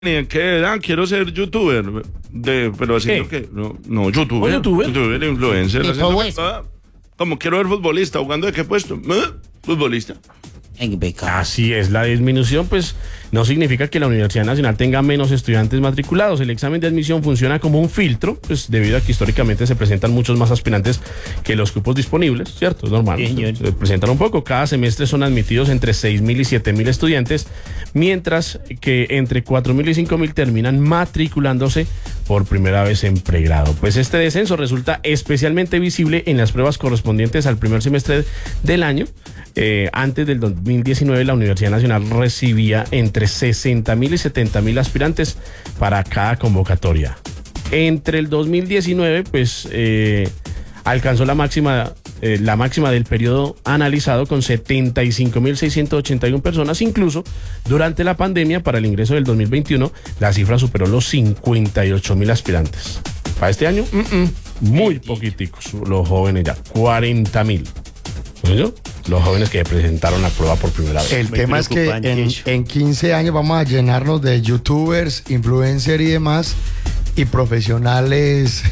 ¿Y en qué edad? Quiero ser youtuber. Pero haciendo que. No, youtuber. Youtuber, influencer. Como quiero ser futbolista. ¿Jugando de qué puesto? Futbolista. Así es, la disminución pues no significa que la Universidad Nacional tenga menos estudiantes matriculados. El examen de admisión funciona como un filtro, pues debido a que históricamente se presentan muchos más aspirantes que los cupos disponibles, ¿cierto? Es normal, se presentan un poco. Cada semestre son admitidos entre 6.000 y 7.000 estudiantes, mientras que entre 4.000 y 5.000 terminan matriculándose por primera vez en pregrado. Pues este descenso resulta especialmente visible en las pruebas correspondientes al primer semestre del año. Antes del 2019 la Universidad Nacional recibía entre 60.000 y 70.000 aspirantes para cada convocatoria. Entre el 2019 pues alcanzó la máxima del periodo analizado con 75.681 personas. Incluso durante la pandemia, para el ingreso del 2021 la cifra superó los 58.000 aspirantes. Para este año muy poquiticos los jóvenes, ya 40.000. ¿No? Los jóvenes que presentaron la prueba por primera vez. El tema es que en 15 años vamos a llenarnos de youtubers, influencers y demás, y profesionales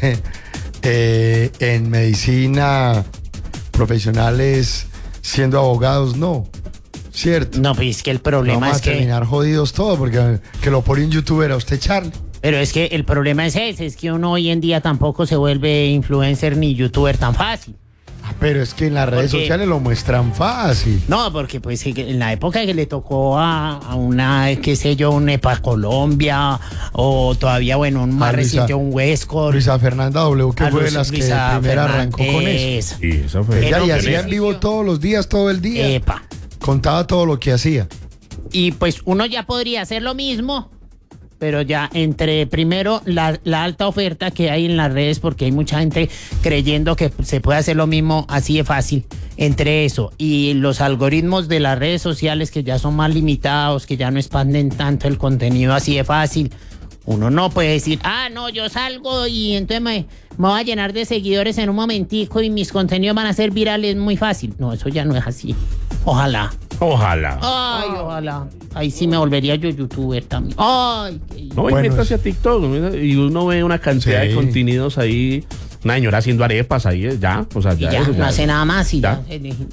en medicina, profesionales siendo abogados, no, ¿cierto? No, pues es que el problema vamos es que... Vamos a terminar jodidos todos, porque que lo pone un youtuber a usted, Charlie. Pero es que el problema es ese, es que uno hoy en día tampoco se vuelve influencer ni youtuber tan fácil. Pero es que en las redes sociales lo muestran fácil. No, porque pues en la época que le tocó a una, qué sé yo, un EPA Colombia, o todavía, bueno, un más reciente, un Westcott. Luisa Fernanda W, que fue de las que primero arrancó con eso. Sí, eso fue. Ella y hacía en vivo todos los días, todo el día. Epa. Contaba todo lo que hacía. Y pues uno ya podría hacer lo mismo, pero ya entre primero la alta oferta que hay en las redes, porque hay mucha gente creyendo que se puede hacer lo mismo así de fácil, entre eso y los algoritmos de las redes sociales que ya son más limitados, que ya no expanden tanto el contenido así de fácil, uno no puede decir, no, yo salgo y entonces me voy a llenar de seguidores en un momentico y mis contenidos van a ser virales muy fácil. No, eso ya no es así. Ojalá. Ay, ojalá. Ahí sí me volvería yo youtuber también. Ay, no, y métase a TikTok y uno ve una cantidad de contenidos ahí. Una señora haciendo arepas ahí, ya. O sea, ya no hace nada más y ya.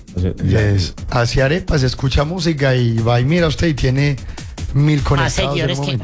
Hace arepas, escucha música y va y mira usted y tiene 1.000 conectados en un momento.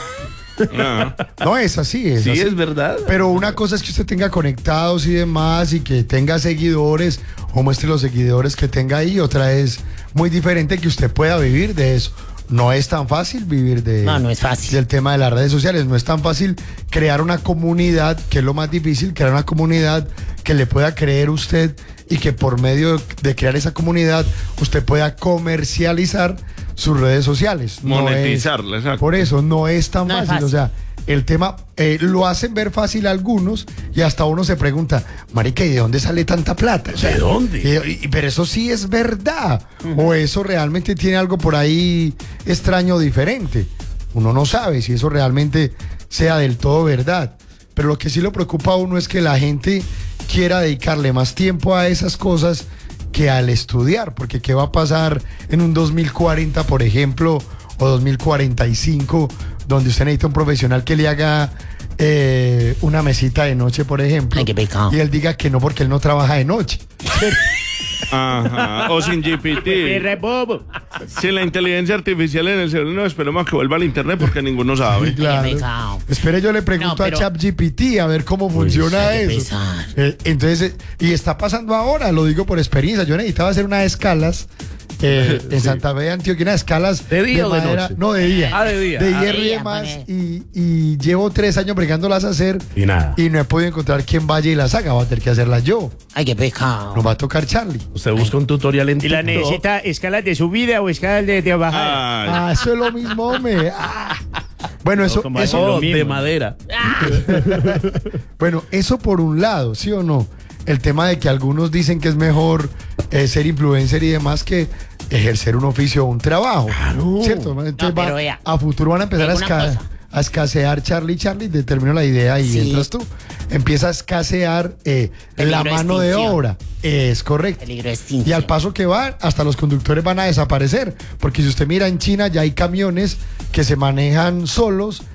No, es así, es sí, así. Es verdad. Pero una cosa es que usted tenga conectados y demás y que tenga seguidores o muestre los seguidores que tenga ahí. Otra es muy diferente que usted pueda vivir de eso. No es tan fácil vivir no es fácil. del tema de las redes sociales. No es tan fácil crear una comunidad, que es lo más difícil, crear una comunidad que le pueda creer usted y que por medio de crear esa comunidad usted pueda comercializar sus redes sociales. Monetizarla, exacto. Por eso no es tan fácil. O sea, el tema lo hacen ver fácil algunos y hasta uno se pregunta, marica, ¿y de dónde sale tanta plata? O sea, ¿de dónde? Pero eso sí es verdad. O eso realmente tiene algo por ahí extraño, diferente. Uno no sabe si eso realmente sea del todo verdad. Pero lo que sí lo preocupa a uno es que la gente quiera dedicarle más tiempo a esas cosas que al estudiar, porque ¿qué va a pasar en un 2040, por ejemplo, o 2045, donde usted necesita un profesional que le haga una mesita de noche, por ejemplo? Ay, qué pecado. Y él diga que no porque él no trabaja de noche? Ajá. O sin GPT. Sin la inteligencia artificial en el cerebro, no esperemos que vuelva al internet porque ninguno sabe. Claro. Espere, yo le pregunto a ChatGPT a ver cómo funciona eso. Entonces, y está pasando ahora, lo digo por experiencia. Yo necesitaba hacer unas escalas en Santa Fe de Antioquia, unas escalas ¿de día de o de madera, noche? No, de día. De día. De hierro y demás. Y llevo 3 años bregándolas a hacer. Y nada. Y no he podido encontrar quien vaya y las haga. Voy a tener que hacerlas yo. Ay, qué pecado. Nos va a tocar Charlie. Usted busca un tutorial en ¿Y la TikTok. necesita escalas de subida o escalas de bajada? Eso es lo mismo, hombre. Bueno, eso de madera. Bueno, eso por un lado, ¿sí o no? El tema de que algunos dicen que es mejor ser influencer y demás que ejercer un oficio o un trabajo. Claro. ¿Cierto? Entonces vea, a futuro van a empezar a escasear Charlie, te termino la idea y sí. entras tú. empieza a escasear la mano de obra. Es correcto. Peligro de extinción. Y al paso que van, hasta los conductores van a desaparecer. Porque si usted mira en China, ya hay camiones que se manejan solos